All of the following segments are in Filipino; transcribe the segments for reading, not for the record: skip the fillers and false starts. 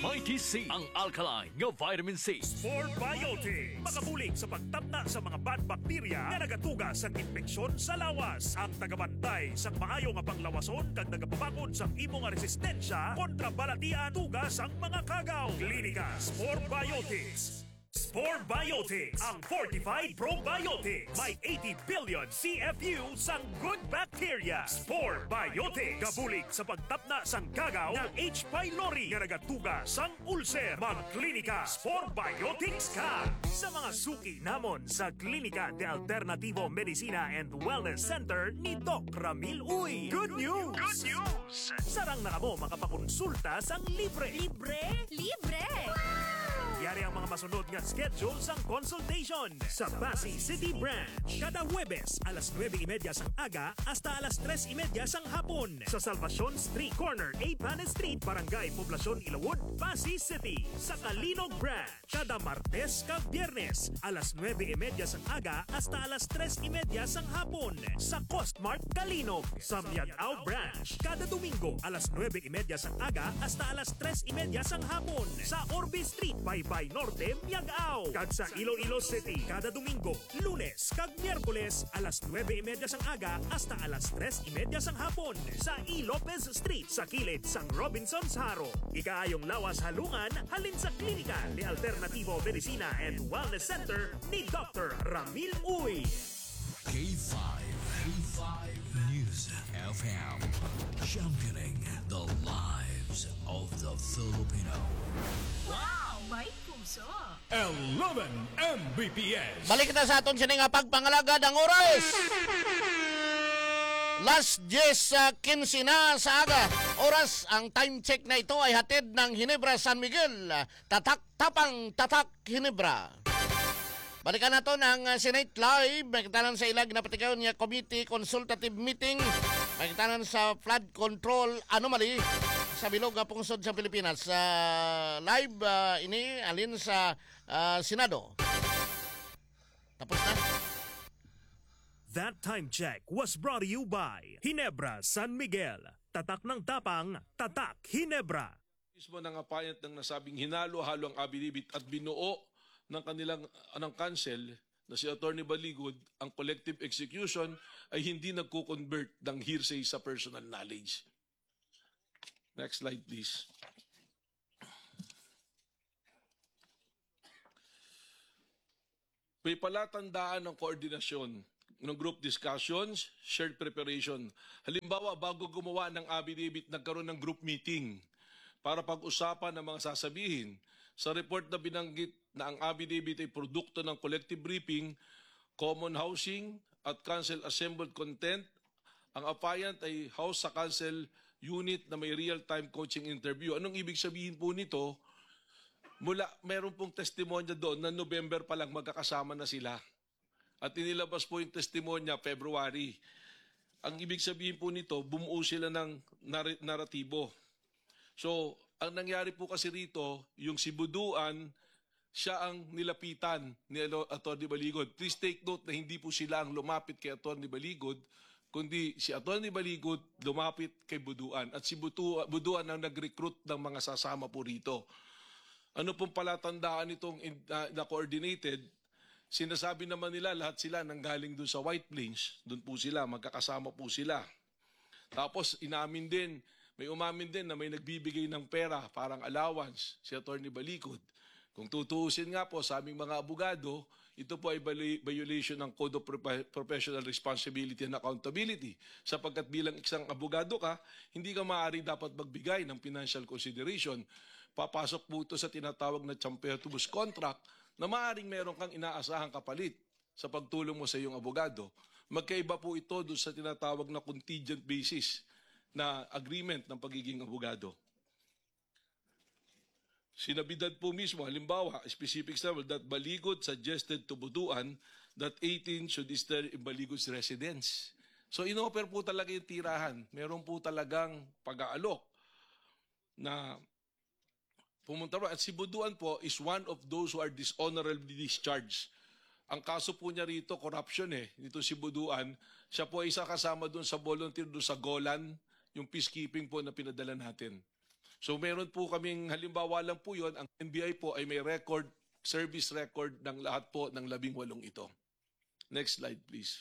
Mighty C, ang alkaline nga vitamin C. Spore Biotics. Makabulig sa pagtapna sa mga bad bacteria na nagatuga sa infeksyon sa lawas. Ang tagabantay sa maayo nga panglawason kag nagapabakod sa imo nga resistensya kontra balatian tugas ang mga kagaw. Klinika Spore Biotics. Spore Biotics, ang Fortified Probiotics. May 80 billion CFU sang good bacteria. Spore Biotics. Gabulig sa pagtapna sang kagaw ng H. pylori nga nagatuga sang ulcer. Magklinika Spore Biotics ka. Sa mga suki namon sa Klinika de Alternativo Medicina and Wellness Center ni Doc Ramil Uy. Good news! Good news! Sarang na kamo makapakonsulta sang libre. Libre? Libre! Yari ang mga masunod nga schedule sang consultation sa Pasay City Branch. Kada Huwebes, alas 9:30 sang aga hasta alas 3:30 sang hapon. Sa Salvacion Street Corner, A. Panes Street, Barangay Poblacion, Ilawod, Pasay City. Sa Kalinog Branch, kada Martes kag Biyernes, alas 9:30 sang aga hasta alas 3:30 sang hapon. Sa Costmart, Kalinog. Sa Miagao Branch, kada Domingo, alas 9:30 sang aga hasta alas 3:30 sang hapon. Sa Orbe Street, Baybay Norte, Miagao. Kag sa Iloilo City, kada Domingo, Lunes kag Miyerkules, alas 9:30 sang aga hasta alas 3:30 sang hapon. Sa E. Lopez Street, sa kilid sang Robinson's Haro. Ikaayong lawas halungan, halin sa Klinika de Alternativo Medicina and Wellness Center ni Dr. Ramil Uy. K5 News FM, championing the lives of the Filipino. Wow! May puso! 11 Mbps. Balik na sa aton sining pagpangalaga ng oras. Last 10:15 na sa aga. Oras, ang time check na ito ay hatid ng Ginebra San Miguel. Tatak Ginebra. Balikan nato ng Senate Live. Makitanan sa ilag na patikaw niya committee consultative meeting. Makitanan sa flood control anomaly sa bilog nga pungsod sa Pilipinas. Live ini alin sa Senado. Tapos na. That time check was brought to you by Ginebra San Miguel. Tatak ng tapang, tatak Ginebra. Mismo ng apayat ng nasabing hinalo-halo ang abinibit at binuo ng kanilang council na si Attorney Baligod, ang collective execution ay hindi nagko-convert ng hearsay sa personal knowledge. Next slide, please. May palatandaan ng koordinasyon ng group discussions, shared preparation. Halimbawa, bago gumawa ng affidavit, nagkaroon ng group meeting para pag-usapan ng mga sasabihin. Sa report na binanggit na ang affidavit ay produkto ng collective briefing, common housing at council assembled content, ang apayant ay house sa council unit na may real-time coaching interview. Anong ibig sabihin po nito? Meron pong testimonya doon na November pa lang magkakasama na sila. At inilabas po yung testimonya February. Ang ibig sabihin po nito, bumuo sila ng naratibo. So, ang nangyari po kasi rito, yung si Buduan, siya ang nilapitan ni Atty. Baligod. Please take note na hindi po sila ang lumapit kay Atty. Baligod, kundi si Atty. Baligod lumapit kay Buduan. At si Buduan ang nag-recruit ng mga sasama po rito. Ano pong palatandaan itong na-coordinated? Sinasabi naman nila lahat sila nanggaling doon sa White Plains. Doon po sila, magkakasama po sila. Tapos may umamin din na may nagbibigay ng pera, parang allowance, si Atty. Baligod. Kung tutuusin nga po sa aming mga abogado, ito po ay violation ng Code of Professional Responsibility and Accountability. Sapagkat bilang isang abogado ka, hindi ka maaari dapat magbigay ng financial consideration. Papasok po ito sa tinatawag na champertibus contract na maaaring meron kang inaasahang kapalit sa pagtulong mo sa iyong abogado. Magkaiba po ito doon sa tinatawag na contingent basis na agreement ng pagiging abogado. Sinabidad po mismo, halimbawa, specific level that Baligod suggested to Buduan that 18 should stay in Baligod's residence. So inoffer po talaga yung tirahan. Meron po talagang pag-aalok na pumunta ro. At si Buduan po is one of those who are dishonorably discharged. Ang kaso po niya rito, corruption Dito si Buduan, siya po ay isa kasama doon sa volunteer doon sa Golan, yung peacekeeping po na pinadala natin. So meron po kaming, halimbawa lang po yun, ang NBI po ay may record, service record ng lahat po ng 18 ito. Next slide please.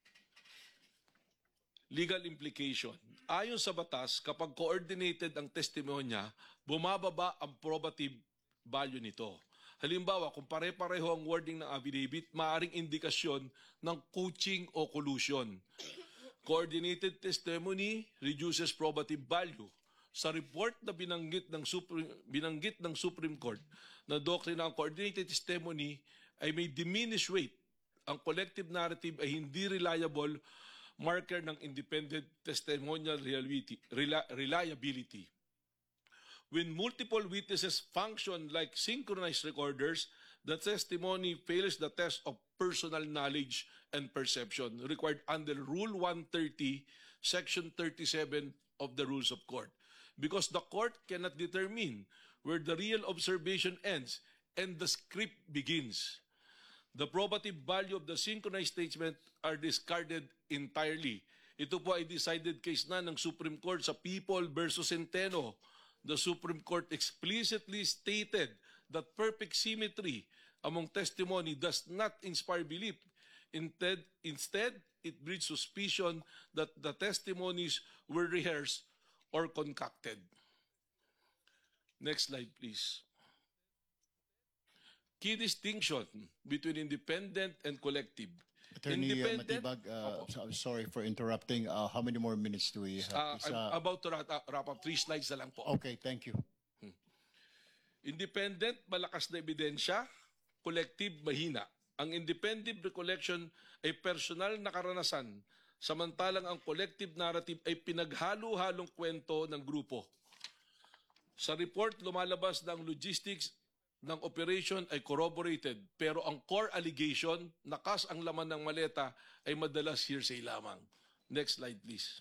Legal implication. Ayon sa batas, kapag coordinated ang testimonya, bumababa ang probative value nito. Halimbawa, kung pare-pareho ang wording ng affidavit, maaaring indikasyon ng coaching o collusion. Coordinated testimony reduces probative value. Sa report na binanggit ng Supreme Court na doktrina ng coordinated testimony ay may diminished weight. Ang collective narrative ay hindi reliable marker ng independent testimonial reliability. When multiple witnesses function like synchronized recorders, the testimony fails the test of personal knowledge and perception required under Rule 130, Section 37 of the Rules of Court. Because the court cannot determine where the real observation ends and the script begins. The probative value of the synchronized statement are discarded entirely. Ito po ay decided case na ng Supreme Court sa People versus Centeno. The Supreme Court explicitly stated that perfect symmetry among testimony does not inspire belief. Instead, it breeds suspicion that the testimonies were rehearsed or concocted. Next slide, please. Key distinction between independent and collective. Attorney Matibag, sorry for interrupting. How many more minutes do we have? I'm about to wrap up. 3 slides na lang po. Okay, thank you. Independent, malakas na ebidensya. Collective, mahina. Ang independent recollection ay personal na karanasan, samantalang ang collective narrative ay pinaghalo-halong kwento ng grupo. Sa report, lumalabas na ang logistics ng operation ay corroborated, pero ang core allegation, nakas ang laman ng maleta, ay madalas hearsay lamang. Next slide, please.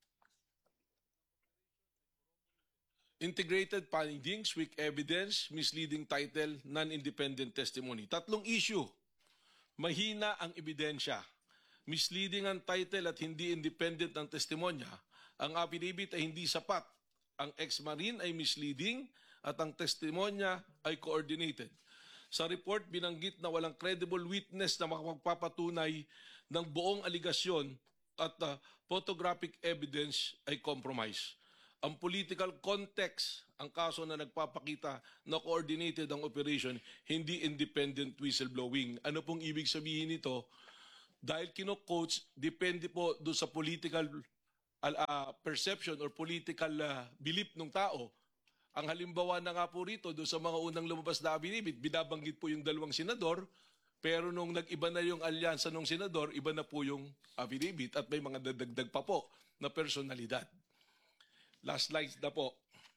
Integrated findings, weak evidence, misleading title, non-independent testimony. 3 issue. Mahina ang ebidensya. Misleading ang title at hindi independent ang testimonya. Ang affidavit ay hindi sapat. Ang ex-marine ay misleading at ang testimonya ay coordinated. Sa report, binanggit na walang credible witness na makapagpapatunay ng buong aligasyon at photographic evidence ay compromise. Ang political context, ang kaso na nagpapakita na coordinated ang operation, hindi independent whistleblowing. Ano pong ibig sabihin nito? Dahil kino-coach, depende po doon sa political perception or political belief ng tao. Ang halimbawa na nga po rito, doon sa mga unang lumabas na affidavit, binabanggit po yung 2 senador, pero nung nag-iba na yung alyansa ng senador, iba na po yung affidavit at may mga dadagdag pa po na personalidad. Last slide na po.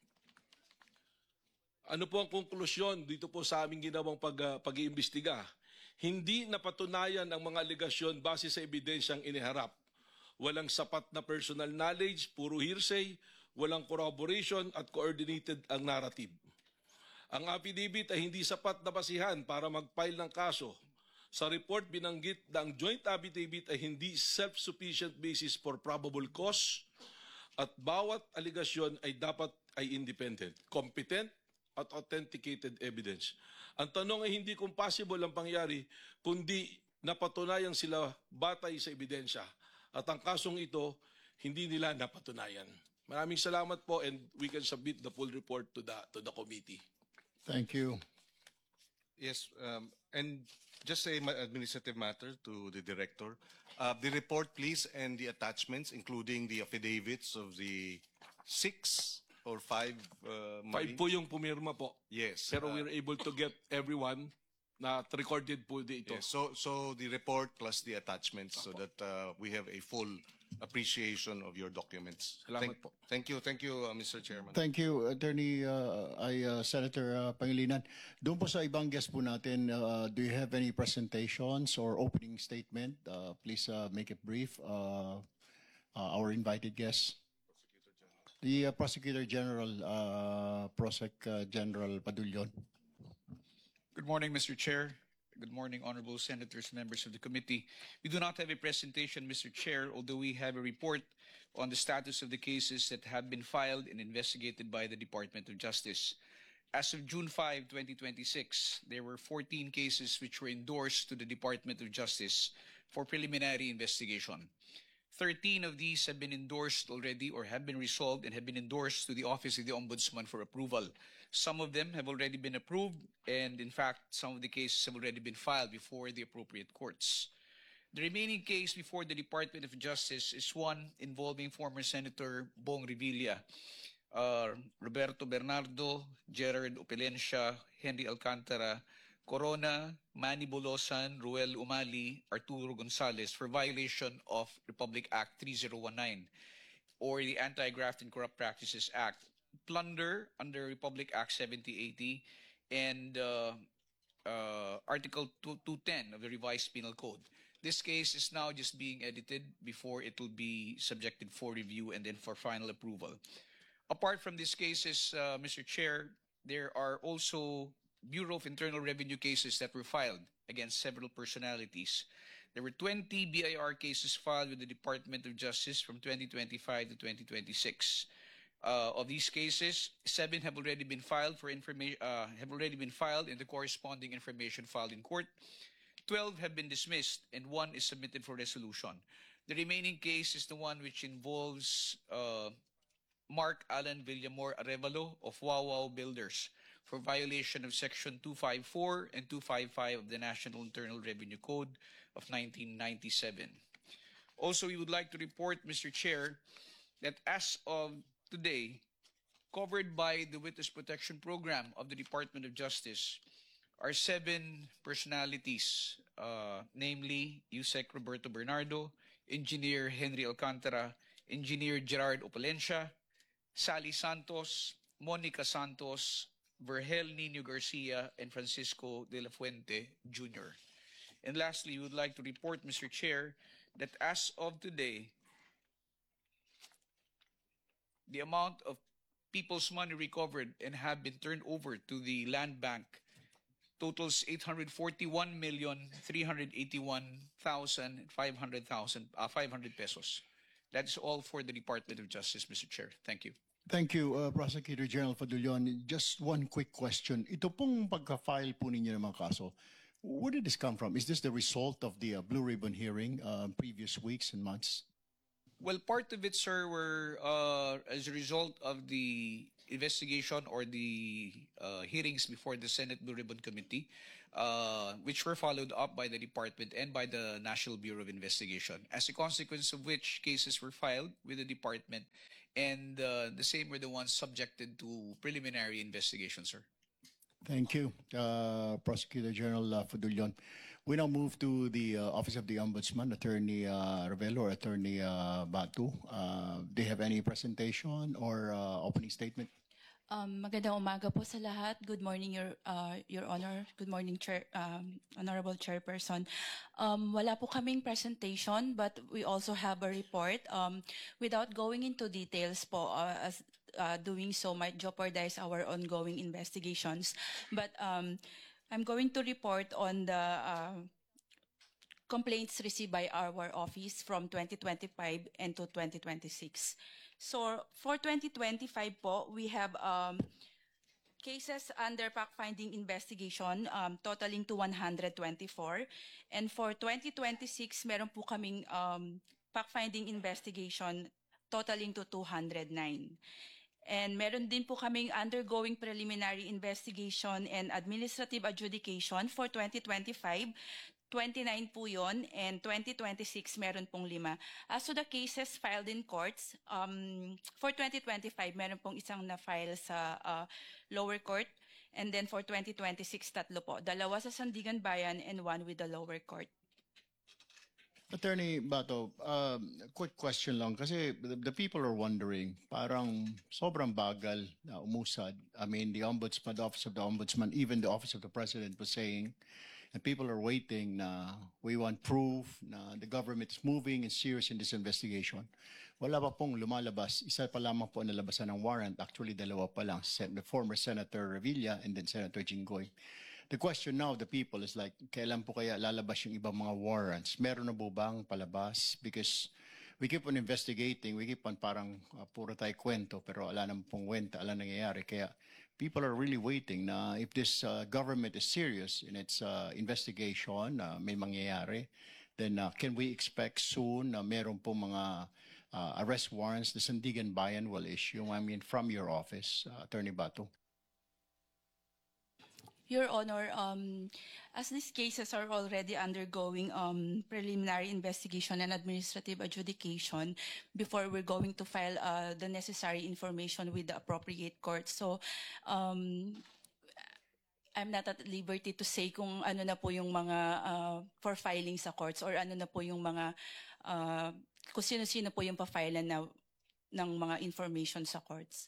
Ano po ang konklusyon dito po sa aming ginawang pag-iimbestiga? Hindi napatunayan ang mga alegasyon base sa ebidensyang iniharap. Walang sapat na personal knowledge, puro hearsay, walang corroboration at coordinated ang narrative. Ang affidavit ay hindi sapat na basihan para mag-file ng kaso. Sa report, binanggit na ang joint affidavit ay hindi self-sufficient basis for probable cause at bawat aligasyon ay dapat ay independent, competent at authenticated evidence. Ang tanong ay hindi kung possible ang pangyari, kundi napatunayan sila batay sa ebidensya. At ang kasong ito, hindi nila napatunayan. Maraming salamat po and we can submit the full report to the committee. Thank you. Yes, and just a administrative matter to the director. The report, please, and the attachments, including the affidavits of the 6 or 5 5 po yung pumirma po. Yes. Pero we're able to get everyone na recorded po dito. Yes, so the report plus the attachments so that we have a full appreciation of your documents. Salamat po. Thank you, Mr. Chairman. Thank you, Attorney Senator Pangilinan. Doon po sa ibang guest po natin, do you have any presentations or opening statement? Please make it brief. Our invited guests. The Prosecutor General, Prosec General Padulyon. Good morning, Mr. Chair, Good morning, honorable senators, members of the committee. We do not have a presentation, Mr. Chair, although we have a report on the status of the cases that have been filed and investigated by the Department of Justice. As of June 5, 2026, there were 14 cases which were endorsed to the Department of Justice for preliminary investigation. 13 of these have been endorsed already or have been resolved and have been endorsed to the Office of the Ombudsman for approval. Some of them have already been approved, and in fact, some of the cases have already been filed before the appropriate courts. The remaining case before the Department of Justice is one involving former Senator Bong Revilla, Roberto Bernardo, Gerard Opelencia, Henry Alcantara, Corona, Manny Bolosan, Ruel Umali, Arturo Gonzalez for violation of Republic Act 3019 or the Anti-Graft and Corrupt Practices Act, plunder under Republic Act 7080, and Article 210 of the Revised Penal Code. This case is now just being edited before it will be subjected for review and then for final approval. Apart from these cases, Mr. Chair, there are also Bureau of Internal Revenue cases that were filed against several personalities. There were 20 BIR cases filed with the Department of Justice from 2025 to 2026. Of these cases, 7 have already been filed for information. Have already been filed in the corresponding information filed in court. 12 have been dismissed, and 1 is submitted for resolution. The remaining case is the one which involves Mark Alan Villamor Arevalo of Wow Builders for violation of Section 254 and 255 of the National Internal Revenue Code of 1997. Also, we would like to report, Mr. Chair, that as of today, covered by the Witness Protection Program of the Department of Justice, are 7 personalities, namely Yusek Roberto Bernardo, Engineer Henry Alcantara, Engineer Gerard Opelencia, Sally Santos, Monica Santos, Vergel Nino Garcia, and Francisco de la Fuente Jr. And lastly, we would like to report, Mr. Chair, that as of today, the amount of people's money recovered and have been turned over to the land bank totals 841,381,500 pesos. That's all for the Department of Justice, Mr. Chair. Thank you. Thank you, Prosecutor General Fadulion. Just one quick question. Ito pong pagka-file po ninyo ng mga kaso, where did this come from? Is this the result of the Blue Ribbon hearing previous weeks and months? Well, part of it, sir, were as a result of the investigation or the hearings before the Senate Blue Ribbon Committee, which were followed up by the department and by the National Bureau of Investigation, as a consequence of which cases were filed with the department, and the same were the ones subjected to preliminary investigation, sir. Thank you, Prosecutor General Fadulion. We now move to the Office of the Ombudsman, Attorney Ravelo or Attorney Batu. Do you have any presentation or opening statement? Magandang umaga po sa lahat. Good morning, Your Honor. Good morning, Honorable Chairperson. Wala po kaming presentation, but we also have a report. Without going into details po, as doing so might jeopardize our ongoing investigations. But I'm going to report on the complaints received by our office from 2025 and to 2026. So for 2025 po, we have cases under fact-finding investigation totaling to 124. And for 2026, meron po kaming fact-finding investigation totaling to 209. And meron din po kaming undergoing preliminary investigation and administrative adjudication for 2025. 29 po yun, and 2026 meron pong 5. As to the cases filed in courts, for 2025 meron pong isang na-file sa lower court, and then for 2026 tatlo po. 2 sa Sandigan Bayan and 1 with the lower court. Attorney Bato, quick question lang kasi the people are wondering, parang sobrang bagal na umusad. I mean, the Ombudsman, the Office of the Ombudsman, even the Office of the President was saying, and people are waiting na we want proof na the government is moving and serious in this investigation. Wala pa pong lumalabas. Isa pa lamang po nalabasan ng warrant. Actually, 2 pa lang. The former Senator Revilla and then Senator Jinggoy. The question now of the people is like, kailan po kaya lalabas yung ibang mga warrants? Meron na po bang palabas? Because we keep on investigating, we keep on parang puro tayo kwento, pero ala naman pong kwenta, ala nangyayari. Kaya people are really waiting na if this government is serious in its investigation, may mangyayari, then can we expect soon na meron po mga arrest warrants the Sandigan Bayan will issue, I mean, from your office, Attorney Bato? Your Honor, as these cases are already undergoing preliminary investigation and administrative adjudication before we're going to file the necessary information with the appropriate court. So, I'm not at liberty to say kung ano na po yung mga for filing sa courts or ano na po yung mga kung sino-sino po yung pa-file na ng mga information sa courts.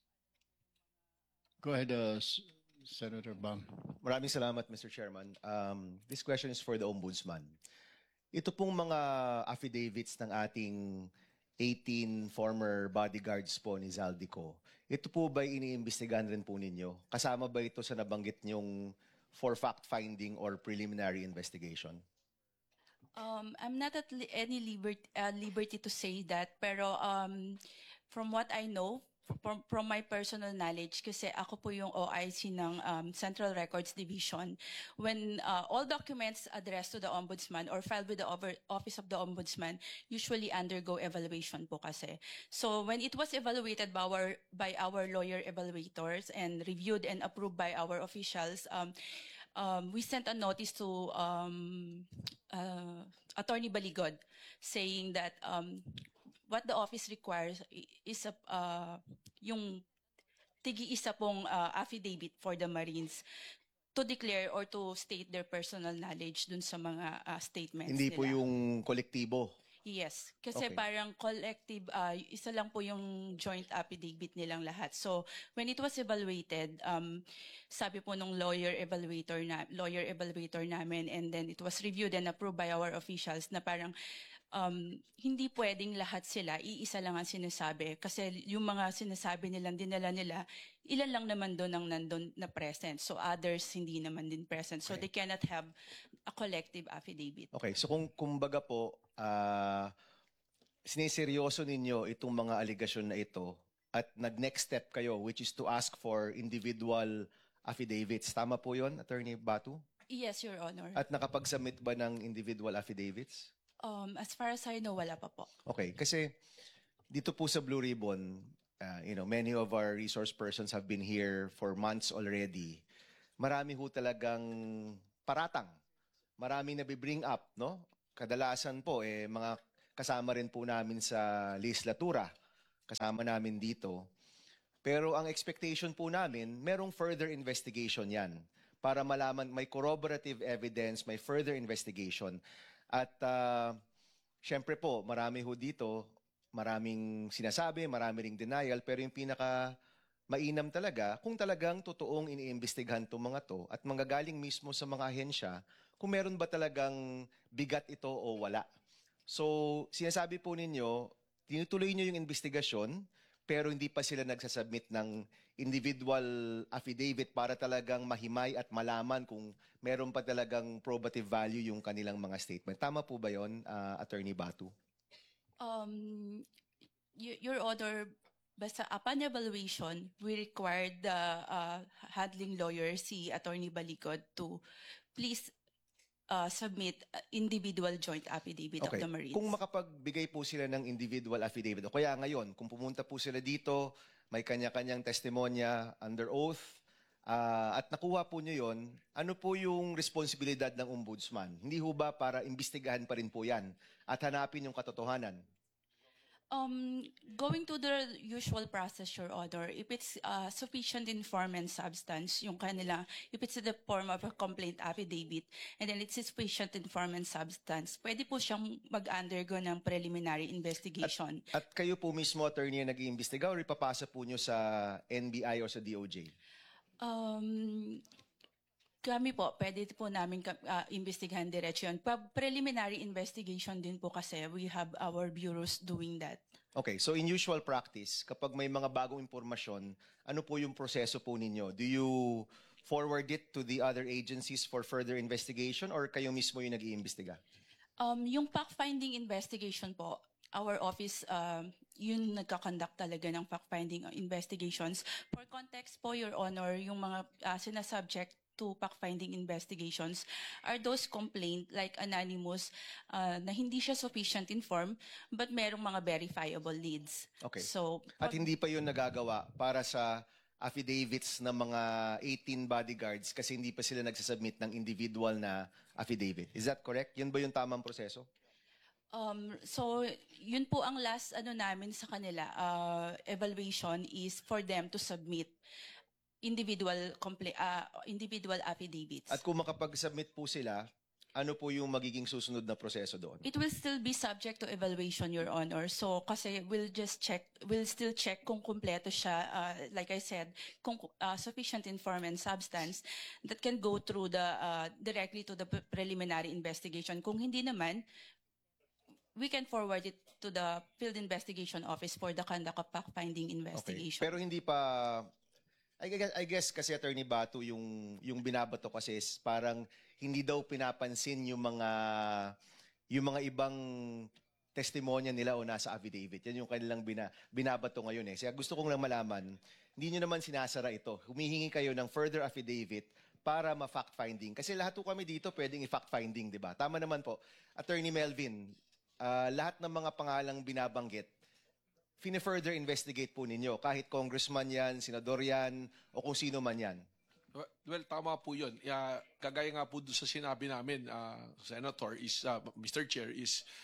Go ahead, Senator Bang. Maraming salamat, Mr. Chairman. This question is for the Ombudsman. Ito pong mga affidavits ng ating 18 former bodyguards po ni Zaldico, ito po ba iniimbestigahan rin po ninyo? Kasama ba ito sa nabanggit nyong for fact-finding or preliminary investigation? I'm not at any liberty to say that, pero from what I know, from my personal knowledge, kasi ako po yung OIC ng Central Records Division, when all documents addressed to the Ombudsman or filed with the Office of the Ombudsman usually undergo evaluation po kasi. So when it was evaluated by our lawyer evaluators and reviewed and approved by our officials, we sent a notice to Attorney Baligod saying that what the office requires is yung tigi-isa pong affidavit for the Marines to declare or to state their personal knowledge dun sa mga statements Hindi nila. po yung kolektibo? Yes. Kasi Okay. parang collective, isa lang po yung joint affidavit nilang lahat. So, when it was evaluated, sabi po nung lawyer evaluator namin, and then it was reviewed and approved by our officials na parang hindi pwedeng lahat sila, iisa lang ang sinasabi. Kasi yung mga sinasabi nilang dinala nila, ilan lang naman doon ang nandun na present. So others hindi naman din present. So they cannot have a collective affidavit. Okay, so kung kumbaga po, siniseryoso ninyo itong mga aligasyon na ito at nag-next step kayo, which is to ask for individual affidavits. Tama po yun, Attorney Batu? Yes, Your Honor. At nakapag-submit ba ng individual affidavits? As far as I know, wala pa po. Okay, kasi dito po sa Blue Ribbon, many of our resource persons have been here for months already. Marami ho talagang paratang. Maraming nabibring up, no? Kadalasan po, mga kasama rin po namin sa legislatura. Kasama namin dito. Pero ang expectation po namin, merong further investigation yan. Para malaman, may corroborative evidence, may further investigation. At syempre po, marami ho dito, maraming sinasabi, marami ring denial, pero yung pinaka mainam talaga, kung talagang totoong iniimbestigahan itong mga to at manggagaling mismo sa mga ahensya, kung meron ba talagang bigat ito o wala. So, sinasabi po ninyo, tinutuloy nyo yung investigasyon, pero hindi pa sila nagsasubmit ng individual affidavit para talagang mahimay at malaman kung meron pa talagang probative value yung kanilang mga statement. Tama po ba yun, Attorney Batu? Your Honor, basta upon evaluation, we required the handling lawyer, si Attorney Baligod, to please submit individual joint affidavit of the Marines. Kung makapagbigay po sila ng individual affidavit, o kaya ngayon, kung pumunta po sila dito, may kanya-kanyang testimonya under oath, at nakuha po nyo yun, ano po yung responsibilidad ng ombudsman? Hindi ho ba para imbestigahan pa rin po yan at hanapin yung katotohanan? Going to the usual process, Your Honor, if it's sufficient in form and substance, yung kanila, if it's in the form of a complaint affidavit, and then it's sufficient in form and substance, pwede po siyang mag-undergo ng preliminary investigation. At kayo po mismo, attorney, nag-iimbestiga o ipapasa po nyo sa NBI o sa DOJ? Kami po, pwede po namin investigahan diretso yun. Preliminary investigation din po kasi we have our bureaus doing that. Okay, so in usual practice, kapag may mga bagong impormasyon, ano po yung proseso po ninyo? Do you forward it to the other agencies for further investigation or kayo mismo yung nag-iimbestiga? Yung fact-finding investigation po, our office, yun nagkakonduct talaga ng fact-finding investigations. For context po, Your Honor, yung mga sinasubject to fact-finding investigations are those complaint like anonymous na hindi siya sufficient informed but merong mga verifiable leads. Okay. So, At hindi pa yun nagagawa para sa affidavits ng mga 18 bodyguards kasi hindi pa sila nagsasubmit ng individual na affidavit. Is that correct? Yun ba yung tamang proseso? so yun po ang last namin sa kanila evaluation is for them to submit individual affidavits. At kung makapag-submit po sila, ano po yung magiging susunod na proseso doon? It will still be subject to evaluation, Your Honor. So kasi we'll still check kung kumpleto siya, like I said, kung sufficient inform and substance that can go through directly to the preliminary investigation. Kung hindi naman, we can forward it to the Field Investigation Office for the conduct of fact-finding investigation. Okay. Pero hindi pa, I guess kasi Attorney Batu, yung binabato kasi is parang hindi daw pinapansin yung mga ibang testimonya nila o nasa affidavit. Yan yung kanilang binabato ngayon eh. Kaya gusto kong lang malaman, hindi nyo naman sinasara ito. Humihingi kayo ng further affidavit para ma-fact-finding. Kasi lahat po kami dito pwedeng i-fact-finding, di ba? Tama naman po. Attorney Melvin, lahat ng mga pangalang binabanggit, further investigate po ninyo. Kahit congressman yan, senador yan, o kung sino man yan. Well, tama po yun. Kagaya nga po doon sa sinabi namin, Senator, Mr. Chair,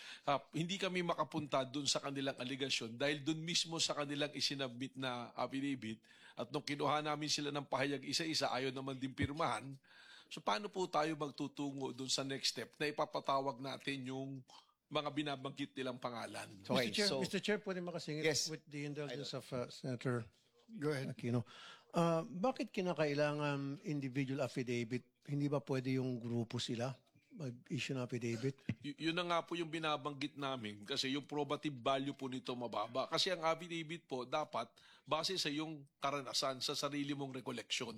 hindi kami makapunta doon sa kanilang aligasyon dahil doon mismo sa kanilang isinabmit na affidavit at nung kinuha namin sila ng pahayag isa-isa, ayaw naman din pirmahan. So paano po tayo magtutungo doon sa next step na ipapatawag natin yung mga binabanggit nilang pangalan? Okay, Mr. Chair, pwede makasingit Yes. with the indulgence of Senator Go ahead. Aquino. Bakit kinakailangan individual affidavit? Hindi ba pwede yung grupo sila mag-issue ng affidavit? Yun na nga po yung binabanggit namin kasi yung probative value po nito mababa. Kasi ang affidavit po dapat base sa yung karanasan, sa sarili mong recollection.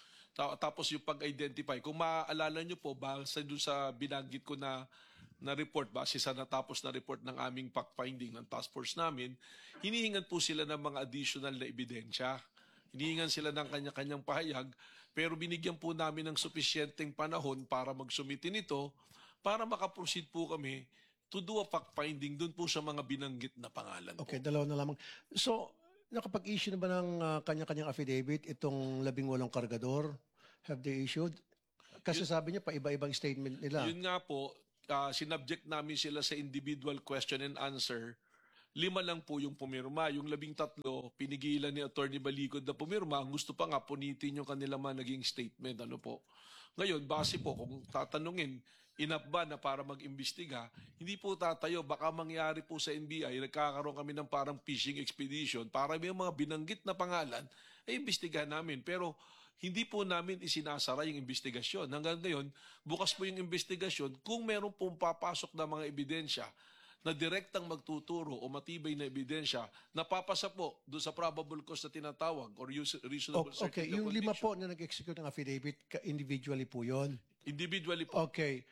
Tapos yung pag-identify. Kung maaalala nyo po, base dun sa binanggit ko na report, base sa natapos na report ng aming fact-finding ng task force namin, hinihingan po sila ng mga additional na ebidensya. Hinihingan sila ng kanya-kanyang pahayag, pero binigyan po namin ng sufisyenteng panahon para magsumitin ito, para makaproceed po kami to do a fact-finding dun po sa mga binanggit na pangalan po. Okay, dalawa na lamang. So, nakapag-issue na ba ng kanya-kanyang affidavit itong 18 kargador? Have they issued? Kasi sabi niya pa iba-ibang statement nila. Yun nga po, sinubject namin sila sa individual question and answer. 5 lang po yung pumirma. Yung 13, pinigilan ni Attorney Balikod na pumirma. Ang gusto pa nga, punitin yung kanilang mga naging statement. Ano po? Ngayon, base po, kung tatanungin, enough ba na para mag-imbestiga, hindi po tatayo. Baka mangyari po sa NBI, nagkakaroon kami ng parang fishing expedition para may mga binanggit na pangalan, ay imbestigahan namin. Pero hindi po namin isinasara yung investigasyon. Hanggang ngayon, bukas po yung investigasyon kung meron pong papasok na mga ebidensya na direktang magtuturo o matibay na ebidensya na papasa po doon sa probable cause na tinatawag or reasonable Okay, certainty of yung 5 conviction. po na nag-execute ng affidavit, individually po yon. Individually po. Okay.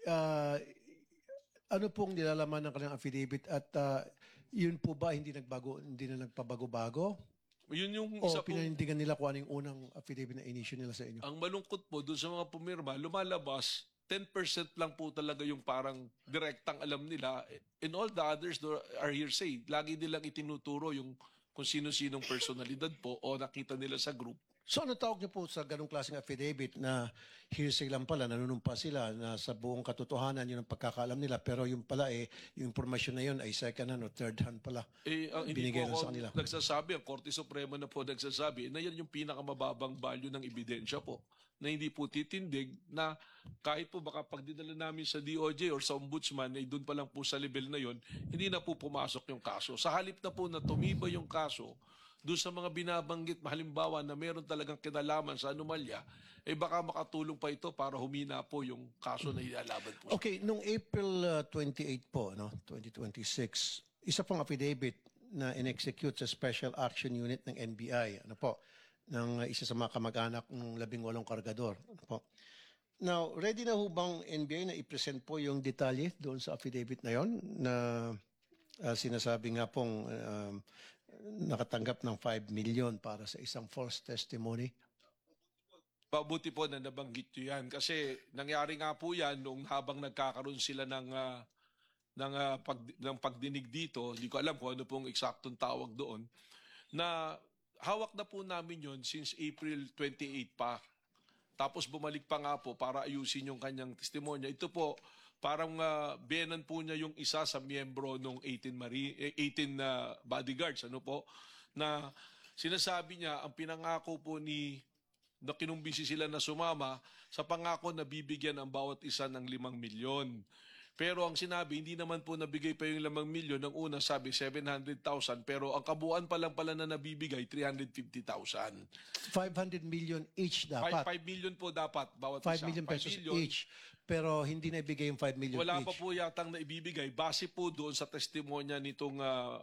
Ano pong nilalaman ng kanilang affidavit at yun po ba hindi na nagpabago-bago? Yun yung O isa po. pinanindigan nila kung ano yung unang affidavit na in-issue nila sa inyo? Ang malungkot po doon sa mga pumirma, lumalabas 10% lang po talaga yung parang direktang alam nila. And all the others are hearsay. Lagi nilang itinuturo yung kung sino-sinong personalidad po o nakita nila sa group. So ano tawag niyo po sa ganong klaseng affidavit na hearsay lang pala, nanunumpa sila na sa buong katotohanan yun ang pagkakaalam nila pero yung pala yung impormasyon na yun ay second hand o third hand pala. Hindi binigay po lang ako sa kanila. nagsasabi, ang Korte Suprema na po nagsasabi na yan yung pinakamababang value ng ebidensya po. Na hindi po titindig na kahit po baka pag dinala namin sa DOJ or sa Ombudsman ay doon pa lang po sa level na yon, hindi na po pumasok yung kaso. Sa halip na po na tumibay yung kaso, doon sa mga binabanggit, halimbawa na meron talagang kinalaman sa anomalya, baka makatulong pa ito para humina po yung kaso na ilalaban po. Okay, nung April 28 po, 2026, isa pong affidavit na in-execute sa Special Action Unit ng NBI. Ano po? ng isa sa mga kamag-anak ng 18 kargador. Ano po? Now, ready na ho bang NBI na i-present po yung detalye doon sa affidavit na yon na sinasabi nga pong nakatanggap ng 5 million para sa isang false testimony? Pabuti po na nabanggit nyo yan kasi nangyari nga po yan nung habang nagkakaroon sila ng pagdinig dito, hindi ko alam kung ano pong eksaktong tawag doon, na hawak na po namin yon since April 28 pa. Tapos bumalik pa nga po para ayusin yung kanyang testimonya. Ito po, parang benan po niya yung isa sa miyembro ng 18 bodyguards, ano po, na sinasabi niya, ang pinangako po na kinumbisi sila na sumama sa pangako na bibigyan ang bawat isa ng 5 milyon. Pero ang sinabi, hindi naman po nabigay pa yung 5 milyon. Ang una sabi 700,000 pero ang kabuuan pa lang pala na nabibigay 350,000. 500 million each dapat. 5 million po dapat bawat 5 isa. million pesos each. Pero hindi na ibigay yung 5 million Wala each. pa po yatang naibibigay base po doon sa testimonya nitong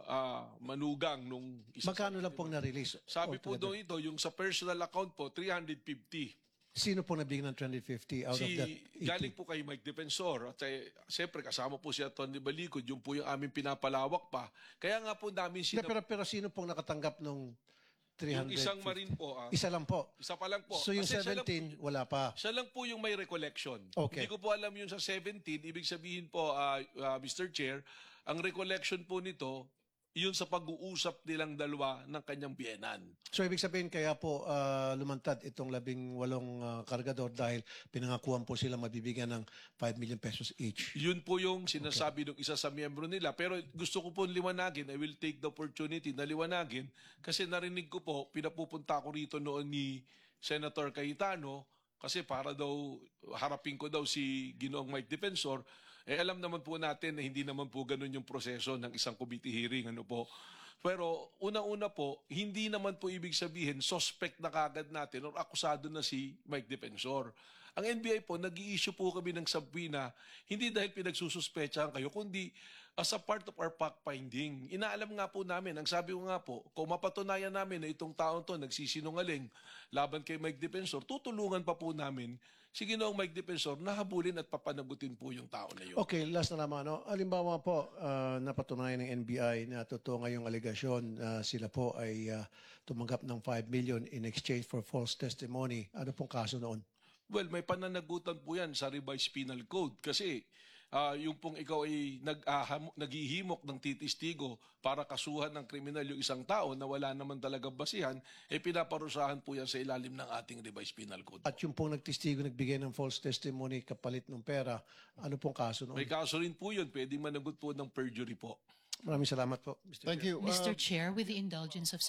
manugang nung isa. Magkano lang pong na-release? Sabi po altogether? doon ito, yung sa personal account po 350. Sino po nabigyan ng 350 out of that 80? Galing po kay Mike Defensor at siyempre kasama po si Atty. Balicod, yung po yung aming pinapalawak pa. Kaya nga po namin Pero sino pong nakatanggap ng 350? yung isang marine po. Isa lang po. Isa pa lang po. So yung Kasi siya 17, wala pa. Siya lang po yung may recollection. Okay. Hindi ko po alam yung sa 17. Ibig sabihin po, Mr. Chair, ang recollection po nito, yun sa pag-uusap nilang dalawa ng kanyang biyenan. So ibig sabihin kaya po lumantad itong 18 kargador dahil pinangakuan po sila mabibigyan ng 5 million pesos each. Yun po yung sinasabi ng isa sa miyembro nila. Pero gusto ko po liwanagin, I will take the opportunity na liwanagin kasi narinig ko po, pinapupunta ko rito noon ni Senator Cayetano kasi para daw harapin ko daw si Ginoong Mike Defensor. Alam naman po natin na hindi naman po ganun yung proseso ng isang committee hearing. Ano po. Pero una-una po, hindi naman po ibig sabihin suspect na kagad natin or akusado na si Mike Defensor. Ang NBI po, nag-i-issue po kami ng subpoena, hindi dahil pinagsususpechahan kayo, kundi as a part of our fact-finding. Inaalam nga po namin, ang sabi ko nga po, kung mapatunayan namin na itong taon to nagsisinungaling laban kay Mike Defensor, tutulungan pa po namin si Ginoong Mike Defensor na habulin at papanagutin po yung tao na yun. Okay, last na naman. Halimbawa po, napatunayan ng NBI na totoo ngayong alegasyon na sila po ay tumanggap ng 5 million in exchange for false testimony. Ano pong kaso noon? Well, may pananagutan po yan sa revised penal code kasi yung pong ikaw ay naghihimok ng titistigo para kasuhan ng kriminal yung isang tao na wala naman talagang basihan, pinaparusahan po yan sa ilalim ng ating revised penal code. At yung pong nagtistigo nagbigay ng false testimony kapalit ng pera, ano pong kaso noon? May kaso rin po yun, pwedeng managot po ng perjury po. Maraming salamat po, Mr. Thank Chair. you. Mr. Chair, with the indulgence of